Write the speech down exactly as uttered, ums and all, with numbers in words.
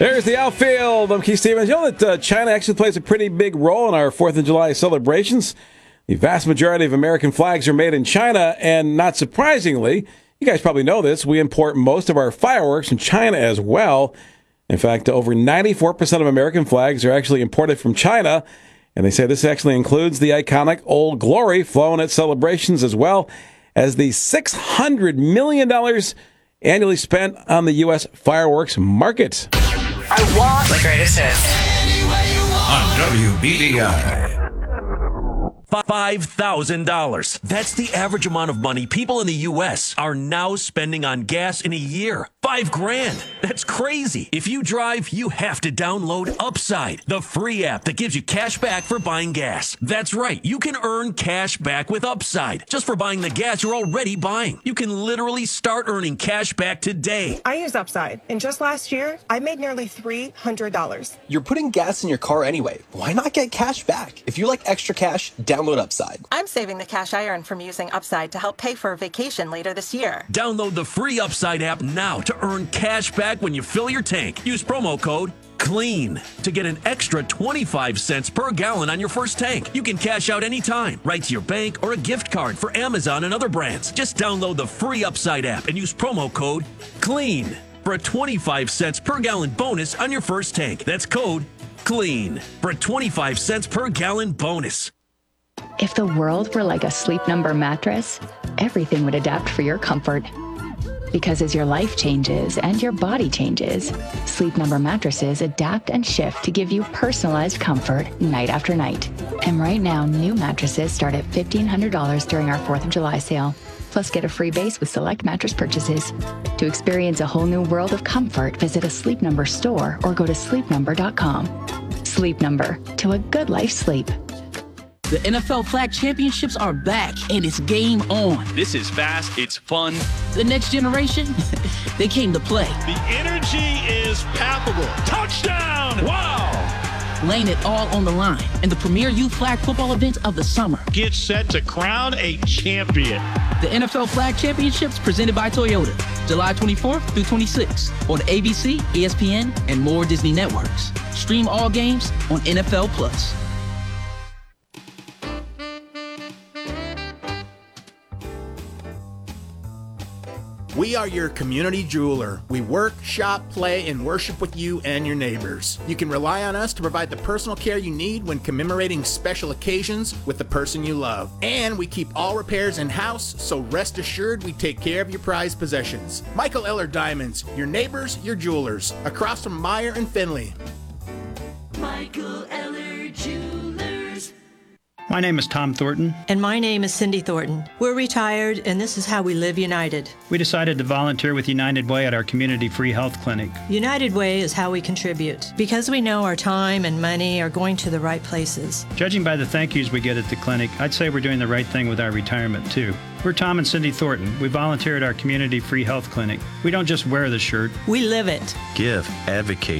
There's the outfield. I'm Keith Stevens. You know that uh, China actually plays a pretty big role in our fourth of July celebrations. The vast majority of American flags are made in China, and not surprisingly, you guys probably know this, we import most of our fireworks from China as well. In fact, over ninety-four percent of American flags are actually imported from China, and they say this actually includes the iconic Old Glory flown at celebrations, as well as the six hundred million dollars annually spent on the U S fireworks market. I want the greatest hits. On W B D I. five thousand dollars. That's the average amount of money people in the U S are now spending on gas in a year. Five grand. That's crazy. If you drive, you have to download Upside, the free app that gives you cash back for buying gas. That's right. You can earn cash back with Upside just for buying the gas you're already buying. You can literally start earning cash back today. I use Upside, and just last year, I made nearly three hundred dollars. You're putting gas in your car anyway. Why not get cash back? If you like extra cash, download Upside. I'm saving the cash I earn from using Upside to help pay for a vacation later this year. Download the free Upside app now to earn cash back when you fill your tank. Use promo code CLEAN to get an extra twenty-five cents per gallon on your first tank. You can cash out anytime, right to your bank or a gift card for Amazon and other brands. Just download the free Upside app and use promo code CLEAN for a twenty-five cents per gallon bonus on your first tank. That's code CLEAN for a twenty-five cents per gallon bonus. If the world were like a Sleep Number mattress, everything would adapt for your comfort. Because as your life changes and your body changes, Sleep Number mattresses adapt and shift to give you personalized comfort night after night. And right now, new mattresses start at fifteen hundred dollars during our fourth of July sale. Plus, get a free base with select mattress purchases. To experience a whole new world of comfort, visit a Sleep Number store or go to sleep number dot com. Sleep Number, to a good life sleep. The N F L Flag Championships are back, and it's game on. This is fast, it's fun. The next generation, they came to play. The energy is palpable. Touchdown! Wow! Laying it all on the line in the premier youth flag football event of the summer. Get set to crown a champion. The N F L Flag Championships presented by Toyota, July twenty-fourth through twenty-sixth on A B C, E S P N, and more Disney networks. Stream all games on N F L Plus. We are your community jeweler. We work, shop, play, and worship with you and your neighbors. You can rely on us to provide the personal care you need when commemorating special occasions with the person you love. And we keep all repairs in-house, so rest assured we take care of your prized possessions. Michael Eller Diamonds, your neighbors, your jewelers, across from Meyer and Finley. Michael Eller Jewelers. My name is Tom Thornton. And my name is Cindy Thornton. We're retired, and this is how we live united. We decided to volunteer with United Way at our community free health clinic. United Way is how we contribute, because we know our time and money are going to the right places. Judging by the thank yous we get at the clinic, I'd say we're doing the right thing with our retirement, too. We're Tom and Cindy Thornton. We volunteer at our community free health clinic. We don't just wear the shirt. We live it. Give, advocate,